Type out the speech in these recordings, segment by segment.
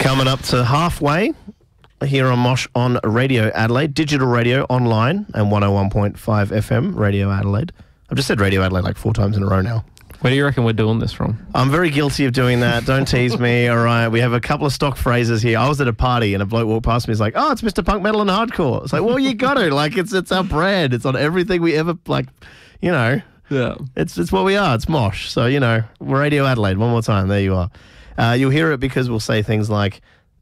Coming up to halfway here on Mosh on Radio Adelaide, digital radio online and 101.5 FM Radio Adelaide. I've just said Radio Adelaide like 4 times in a row now. Where do you reckon we're doing this from? I'm very guilty of doing that. Don't tease me. All right, we have a couple of stock phrases here. I was at a party and a bloke walked past me. He's like, "Oh, it's Mr. Punk Metal and Hardcore." It's like, well, you got to like it's our brand. It's on everything we ever like. You know, Yeah. it's what we are. It's Mosh. So we're Radio Adelaide. One more time. There you are. You'll hear it because we'll say things like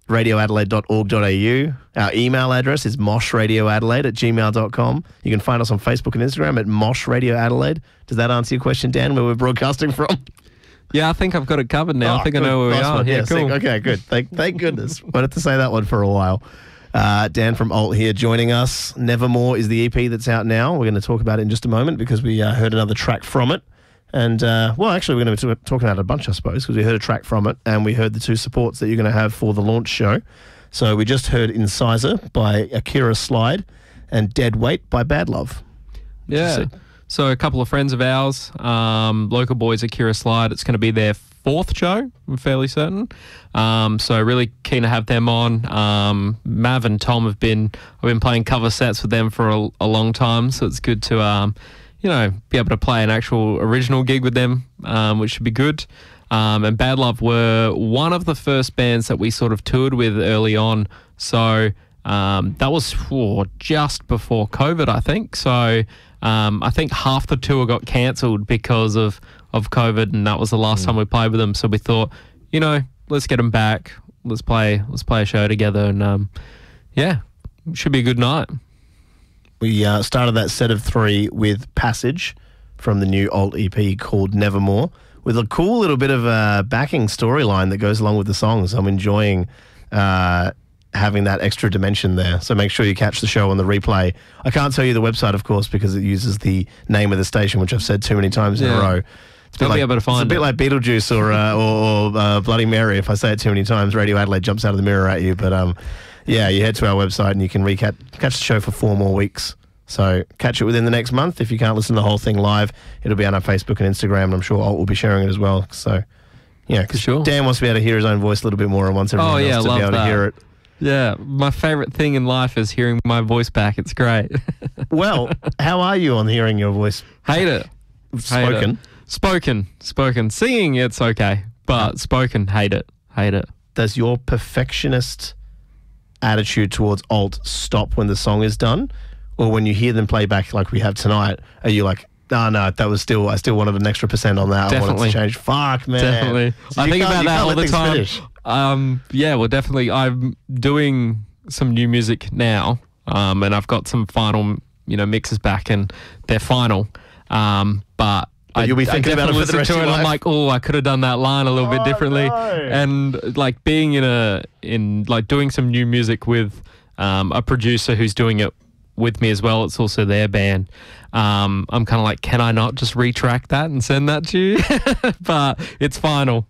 radioadelaide.org.au. Our email address is moshradioadelaide@gmail.com. You can find us on Facebook and Instagram at Mosh Radio Adelaide. Does that answer your question, Dan, where we're broadcasting from? Yeah, I think I've got it covered now. I think good. I know where we Nice are. one. Yeah, cool. Okay, good. Thank goodness. Wanted to say that one for a while. Dan from Alt here joining us. Nevermore is the EP that's out now. We're going to talk about it in just a moment because we heard another track from it. And, actually, we're going to be talking about a bunch, I suppose, because we heard a track from it and we heard the 2 supports that you're going to have for the launch show. So we just heard Incisor by Akira Slide and Dead Weight by Bad Love. Yeah. So a couple of friends of ours, local boys, Akira Slide, it's going to be their 4th show, I'm fairly certain. So really keen to have them on. Mav and Tom I've been playing cover sets with them for a long time, so it's good to be able to play an actual original gig with them, which should be good. And Bad Love were one of the first bands that we sort of toured with early on. So that was just before COVID, I think. So I think half the tour got cancelled because of COVID, and that was the last time we played with them. So we thought, let's get them back. Let's play a show together, and it should be a good night. We started that set of 3 with Passage from the new Alt EP called Nevermore, with a cool little bit of a backing storyline that goes along with the songs. I'm enjoying having that extra dimension there. So make sure you catch the show on the replay. I can't tell you the website, of course, because it uses the name of the station, which I've said too many times in a row. They'll be able to find it. It's a bit like Beetlejuice or Bloody Mary. If I say it too many times, Radio Adelaide jumps out of the mirror at you. But you head to our website and you can catch the show for 4 more weeks. So catch it within the next month. If you can't listen to the whole thing live, it'll be on our Facebook and Instagram, and I'm sure Alt will be sharing it as well. So, because Dan wants to be able to hear his own voice a little bit more and wants everyone else to be able to hear it. Yeah, my favourite thing in life is hearing my voice back. It's great. Well, how are you on hearing your voice? Hate it. Spoken? Spoken. Singing, it's okay. But spoken, hate it. Does your perfectionist attitude towards Alt stop when the song is done? Or when you hear them play back like we have tonight, are you like, no, that was I still wanted an extra % on that. Definitely. I wanted to change. Fuck, man. Definitely. So I think about that all the time. Finish. Definitely. I'm doing some new music now, and I've got some final, mixes back, and they're final. But you'll be thinking about it for the rest of your life. I'm like, I could have done that line a little bit differently. No. And like being doing some new music with a producer who's doing it with me as well. It's also their band. I'm kind of like, can I not just retract that and send that to you? But it's final.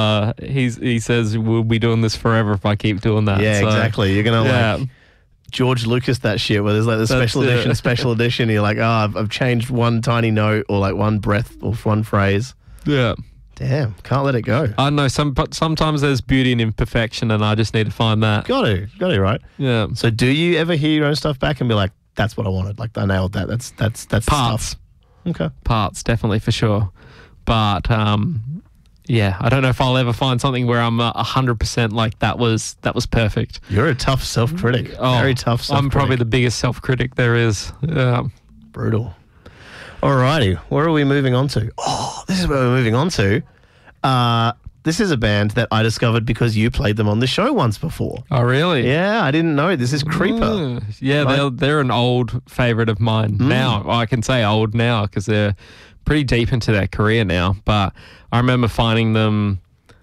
He says we'll be doing this forever if I keep doing that. Yeah, exactly. You're gonna George Lucas that shit where there's like the special edition. You're like, I've changed one tiny note or like one breath or one phrase. Yeah. Damn, can't let it go. I know but sometimes there's beauty in imperfection, and I just need to find that. Got to, right? Yeah. So do you ever hear your own stuff back and be like, that's what I wanted, like I nailed that. That's parts. Stuff. Okay. Parts, definitely, for sure. But I don't know if I'll ever find something where I'm 100% like that was perfect. You're a tough self-critic. Very tough self-critic. I'm probably the biggest self-critic there is. Yeah. Brutal. Alrighty, where are we moving on to? Oh, this is where we're moving on to. This is a band that I discovered because you played them on the show once before. Oh, really? Yeah, I didn't know. This is Creeper. Yeah, they're an old favourite of mine now. I can say old now because they're pretty deep into their career now. But I remember finding them,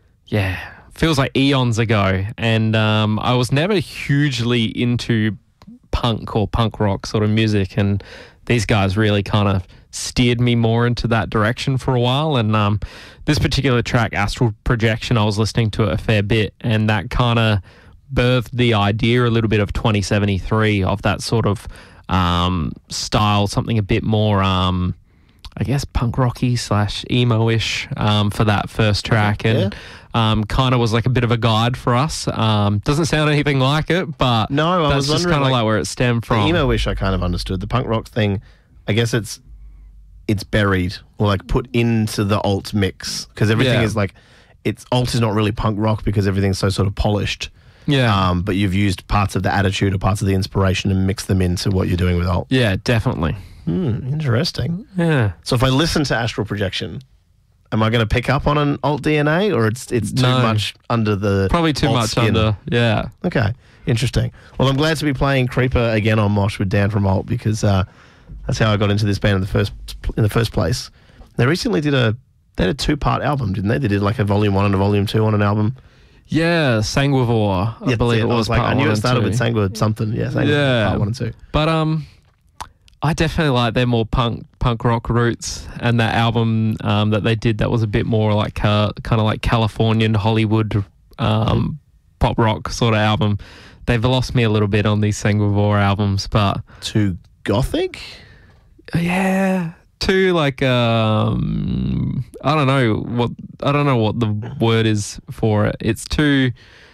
feels like eons ago. And I was never hugely into punk or punk rock sort of music. And these guys really kind of steered me more into that direction for a while. And this particular track, Astral Projection, I was listening to it a fair bit, and that kind of birthed the idea a little bit of 2073, of that sort of style, something a bit more I guess punk rocky / emo-ish for that first track. And kind of was like a bit of a guide for us. Doesn't sound anything like it, but No, I that's was just wondering, kind of like where it stemmed The from. emo-ish I kind of understood. The punk rock thing, I guess it's buried or like put into the alt mix because everything Yeah. is like, alt is not really punk rock because everything's so sort of polished. Yeah. But you've used parts of the attitude or parts of the inspiration and mixed them into what you're doing with alt. Yeah, definitely. Interesting. Yeah. So if I listen to Astral Projection, am I going to pick up on an alt DNA or it's too No. much under the Probably too alt much skin? under. Yeah. Okay, interesting. Well, I'm glad to be playing Creeper again on Mosh with Dan from Alt because that's how I got into this band in the first place. They recently did a 2-part album, didn't they? They did like a volume 1 and a volume 2 on an album. Yeah, Sanguivore. I believe it was like, part I knew one it and started two. with Sanguivore something. Yeah, Sanguivore Yeah. part 1 and 2. But I definitely like their more punk rock roots, and that album that they did that was a bit more like kind of like Californian Hollywood pop rock sort of album. They've lost me a little bit on these Sanguivore albums, but Too gothic? yeah, too like I don't know what the word is for it. It's too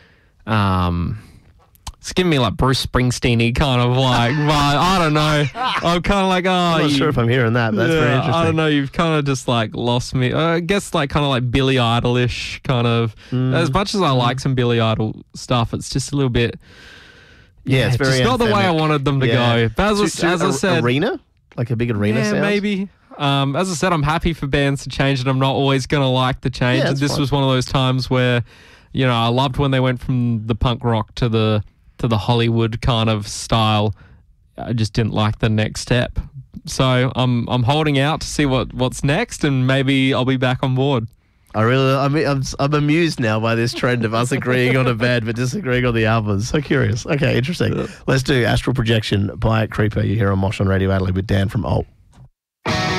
it's giving me like Bruce Springsteen-y kind of like vibe. I don't know. I'm kind of like, I'm not sure if I'm hearing that, but that's very interesting. I don't know. You've kind of just like lost me. I guess like kind of like Billy Idol-ish kind of. As much as I like some Billy Idol stuff, it's just a little bit. Yeah, it's very just not the way I anthemic. wanted them to go. But as I said, arena? Like a big arena yeah, sound? maybe. As I said, I'm happy for bands to change, and I'm not always going to like the change. Yeah, And that's this fine. was one of those times where, you know, I loved when they went from the punk rock to the Hollywood kind of style. I just didn't like the next step. So I'm holding out to see what's next, and maybe I'll be back on board. I'm amused now by this trend of us agreeing on a band but disagreeing on the albums. So curious. Okay, interesting. Let's do Astral Projection by Creeper. You hear on Mosh on Radio Adelaide with Dan from Alt.